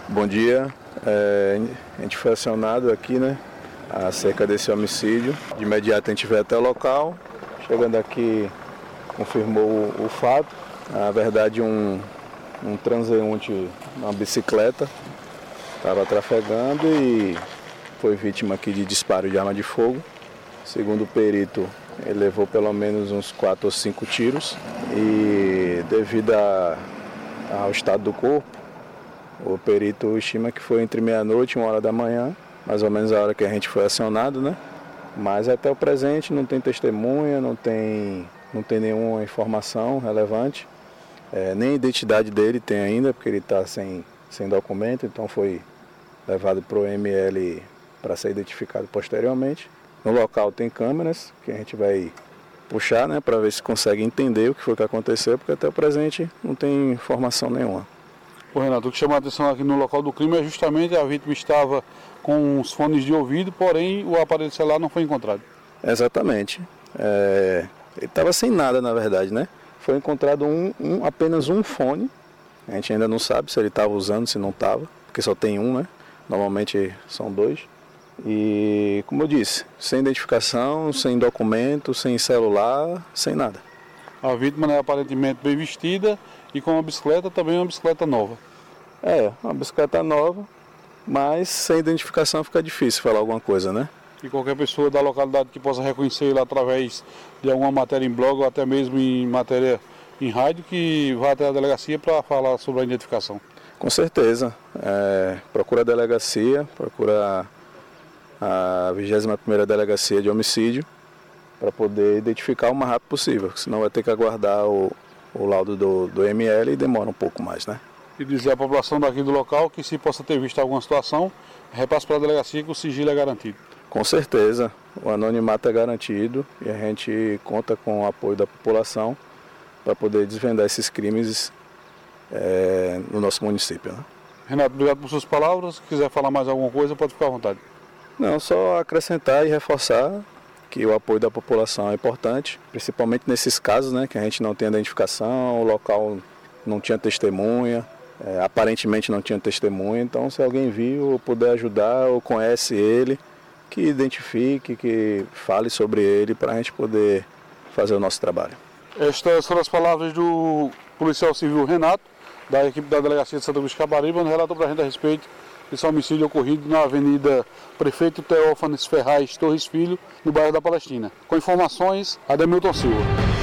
Bom dia, a gente foi acionado aqui, né, acerca desse homicídio. De imediato a gente veio até o local, chegando aqui confirmou o fato. Na verdade um transeunte, uma bicicleta, estava trafegando e foi vítima aqui de disparo de arma de fogo. Segundo o perito, ele levou pelo menos uns 4 ou 5 tiros e devido ao estado do corpo, o perito estima que foi entre meia-noite e 1h da manhã, mais ou menos a hora que a gente foi acionado, né? Mas até o presente não tem testemunha, não tem nenhuma informação relevante, nem a identidade dele tem ainda, porque ele está sem documento, então foi levado para o ML para ser identificado posteriormente. No local tem câmeras que a gente vai puxar, né, para ver se consegue entender o que foi que aconteceu, porque até o presente não tem informação nenhuma. Ô Renato, o que chamou a atenção aqui no local do crime é justamente a vítima estava com os fones de ouvido, porém o aparelho celular não foi encontrado. Exatamente. Ele estava sem nada, na verdade, né? Foi encontrado apenas um fone. A gente ainda não sabe se ele estava usando, se não estava, porque só tem um, né? Normalmente são 2. E, como eu disse, sem identificação, sem documento, sem celular, sem nada. A vítima é aparentemente bem vestida e com uma bicicleta, também uma bicicleta nova. Uma bicicleta nova, mas sem identificação fica difícil falar alguma coisa, né? E qualquer pessoa da localidade que possa reconhecê-lo através de alguma matéria em blog ou até mesmo em matéria em rádio, que vá até a delegacia para falar sobre a identificação. Com certeza. Procura a delegacia, procura a 21ª Delegacia de Homicídio para poder identificar o mais rápido possível, senão vai ter que aguardar o laudo do ML e demora um pouco mais, né? E dizer à população daqui do local que, se possa ter visto alguma situação, repasse para a delegacia que o sigilo é garantido. Com certeza, o anonimato é garantido e a gente conta com o apoio da população para poder desvendar esses crimes no nosso município, né? Renato, obrigado por suas palavras. Se quiser falar mais alguma coisa, pode ficar à vontade. Não, só acrescentar e reforçar que o apoio da população é importante, principalmente nesses casos, né, que a gente não tem identificação, o local não tinha testemunha, aparentemente não tinha testemunha, então se alguém viu ou puder ajudar ou conhece ele, que identifique, que fale sobre ele para a gente poder fazer o nosso trabalho. Estas foram as palavras do policial civil Renato, da equipe da Delegacia de Santa Cruz de Capibaribe, onde relatou para a gente a respeito desse homicídio ocorrido na Avenida Prefeito Teófanes Ferraz Torres Filho, no bairro da Palestina. Com informações, Ademilton Silva.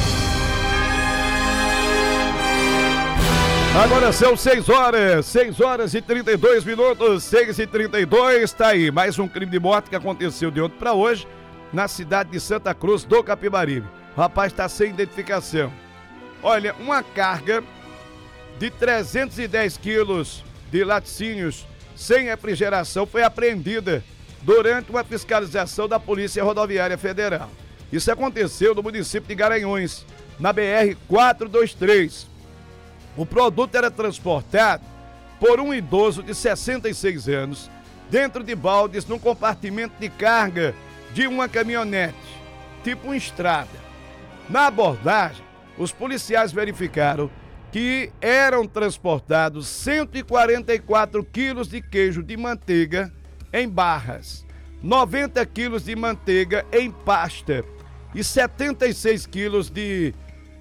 Agora são 6h e 32 minutos, 6h32, tá aí, mais um crime de morte que aconteceu de ontem para hoje, na cidade de Santa Cruz do Capibaribe. O rapaz está sem identificação. Olha, uma carga de 310 quilos de laticínios sem refrigeração foi apreendida durante uma fiscalização da Polícia Rodoviária Federal. Isso aconteceu no município de Garanhuns, na BR-423. O produto era transportado por um idoso de 66 anos dentro de baldes num compartimento de carga de uma caminhonete, tipo uma estrada. Na abordagem, os policiais verificaram que eram transportados 144 quilos de queijo de manteiga em barras, 90 quilos de manteiga em pasta e 76 quilos de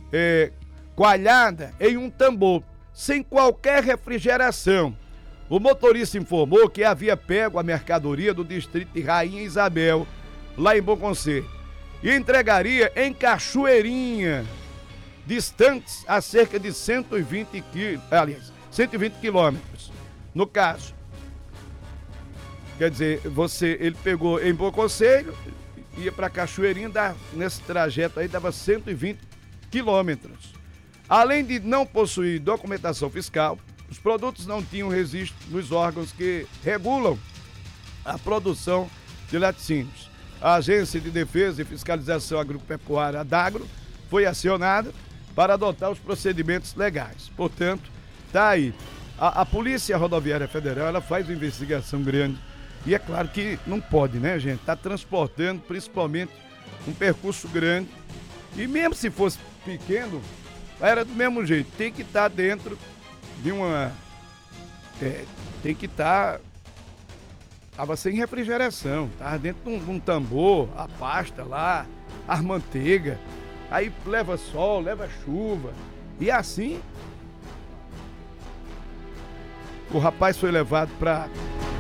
coalhada em um tambor, sem qualquer refrigeração. O motorista informou que havia pego a mercadoria do distrito de Rainha Isabel, lá em Bom Conselho, e entregaria em Cachoeirinha, distantes a cerca de 120 quilômetros. No caso, quer dizer, ele pegou em Bom Conselho, ia para Cachoeirinha, nesse trajeto aí dava 120 quilômetros. Além de não possuir documentação fiscal, os produtos não tinham registro nos órgãos que regulam a produção de laticínios. A Agência de Defesa e Fiscalização Agropecuária, ADAGRO, foi acionada para adotar os procedimentos legais. Portanto, tá aí. A Polícia Rodoviária Federal, ela faz uma investigação grande. E é claro que não pode, né, gente? Tá transportando, principalmente, um percurso grande. E mesmo se fosse pequeno, era do mesmo jeito. Tem que estar dentro de uma tem que estar... Estava sem refrigeração, estava dentro de um tambor, a pasta lá, a manteiga, aí leva sol, leva chuva, e assim o rapaz foi levado para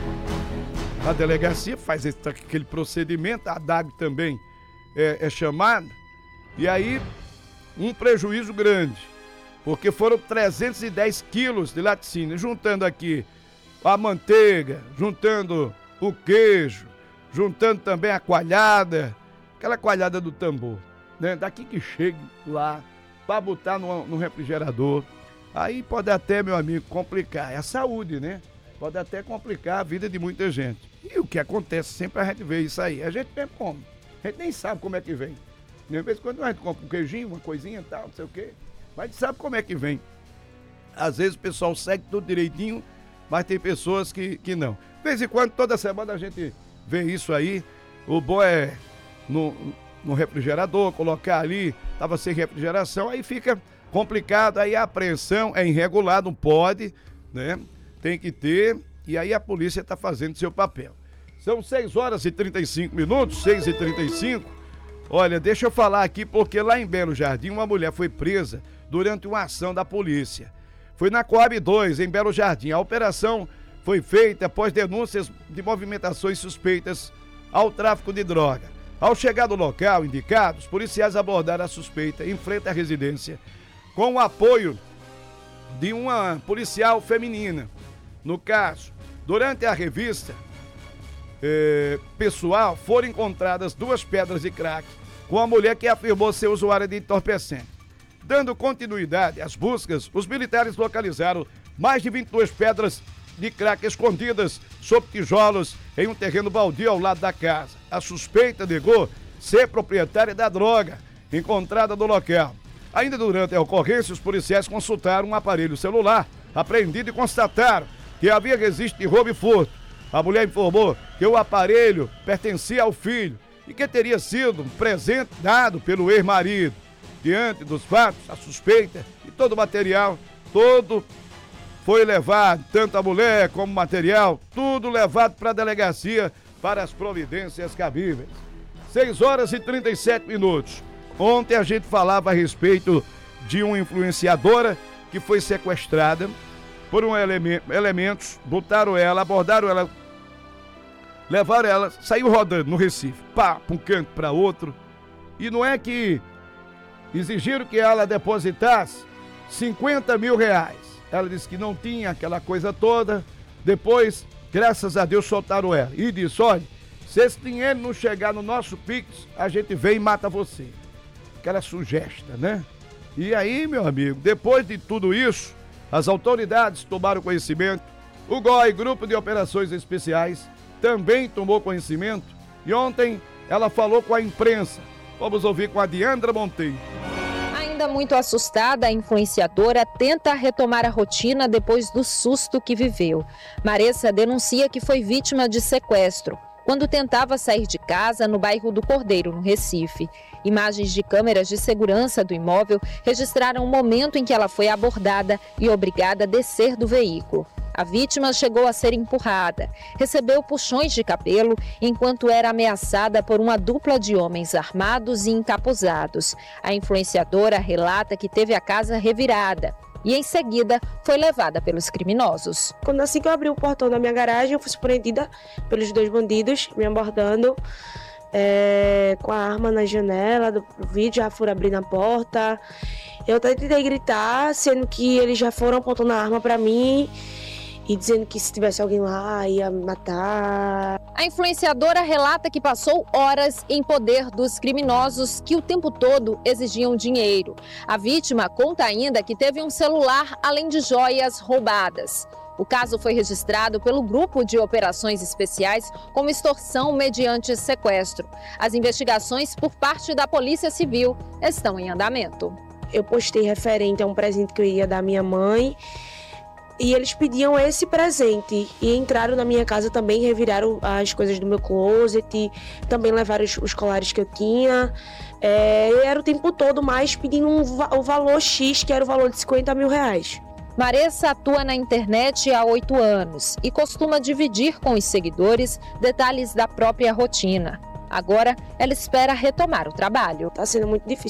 a delegacia, faz aquele procedimento, a DAG também é chamada, e aí um prejuízo grande, porque foram 310 quilos de laticínio, juntando aqui a manteiga, juntando o queijo, juntando também a coalhada, aquela coalhada do tambor, né? Daqui que chega lá, para botar no refrigerador, aí pode até, meu amigo, complicar, é a saúde, né? Pode até complicar a vida de muita gente. E o que acontece, sempre a gente vê isso aí, a gente mesmo come, a gente nem sabe como é que vem. De vez em quando a gente compra um queijinho, uma coisinha e tal, não sei o quê, mas a gente sabe como é que vem. Às vezes o pessoal segue tudo direitinho, mas tem pessoas que não. De vez em quando, toda semana a gente vê isso aí. O bom é no refrigerador, colocar ali, estava sem refrigeração, aí fica complicado, aí a apreensão é irregular, não pode, né? Tem que ter, e aí a polícia está fazendo seu papel. São 6h35, 6h35. Olha, deixa eu falar aqui, porque lá em Belo Jardim, uma mulher foi presa durante uma ação da polícia. Foi na Coab 2, em Belo Jardim. A operação foi feita após denúncias de movimentações suspeitas ao tráfico de droga. Ao chegar no local indicado, os policiais abordaram a suspeita em frente à residência, com o apoio de uma policial feminina. No caso, durante a revista pessoal, foram encontradas 2 pedras de crack, com a mulher que afirmou ser usuária de entorpecente. Dando continuidade às buscas, os militares localizaram mais de 22 pedras de crack escondidas sob tijolos em um terreno baldio ao lado da casa. A suspeita negou ser proprietária da droga encontrada no local. Ainda durante a ocorrência, os policiais consultaram um aparelho celular apreendido e constataram que havia registro de roubo e furto. A mulher informou que o aparelho pertencia ao filho e que teria sido um presente dado pelo ex-marido. Diante dos fatos, a suspeita e todo o material, todo foi levado, tanto a mulher como o material, tudo levado para a delegacia para as providências cabíveis. 6h37. Ontem a gente falava a respeito de uma influenciadora que foi sequestrada por elementos, botaram ela, abordaram ela, levaram ela, saiu rodando no Recife, para um canto, para outro, e não é que exigiram que ela depositasse 50 mil reais. Ela disse que não tinha aquela coisa toda. Depois, graças a Deus, soltaram ela. E disse, olha, se esse dinheiro não chegar no nosso Pix, a gente vem e mata você. Aquela sugesta, né? E aí, meu amigo, depois de tudo isso, as autoridades tomaram conhecimento. O GOI, Grupo de Operações Especiais, também tomou conhecimento. E ontem ela falou com a imprensa. Vamos ouvir com a Diandra Monteiro. Ainda muito assustada, a influenciadora tenta retomar a rotina depois do susto que viveu. Maressa denuncia que foi vítima de sequestro quando tentava sair de casa no bairro do Cordeiro, no Recife. Imagens de câmeras de segurança do imóvel registraram o momento em que ela foi abordada e obrigada a descer do veículo. A vítima chegou a ser empurrada, recebeu puxões de cabelo enquanto era ameaçada por uma dupla de homens armados e encapuzados. A influenciadora relata que teve a casa revirada e, em seguida, foi levada pelos criminosos. Assim que eu abri o portão da minha garagem, eu fui surpreendida pelos 2 bandidos me abordando com a arma na janela do vídeo, já foram abrir na porta. Eu até tentei gritar, sendo que eles já foram apontando a arma para mim e dizendo que se tivesse alguém lá ia me matar. A influenciadora relata que passou horas em poder dos criminosos que o tempo todo exigiam dinheiro. A vítima conta ainda que teve um celular além de joias roubadas. O caso foi registrado pelo Grupo de Operações Especiais como extorsão mediante sequestro. As investigações por parte da Polícia Civil estão em andamento. Eu postei referente a um presente que eu ia dar à minha mãe e eles pediam esse presente e entraram na minha casa também, reviraram as coisas do meu closet, também levaram os colares que eu tinha. Era o tempo todo mais pedindo o valor X, que era o valor de 50 mil reais. Maressa atua na internet há 8 anos e costuma dividir com os seguidores detalhes da própria rotina. Agora, ela espera retomar o trabalho. Está sendo muito difícil.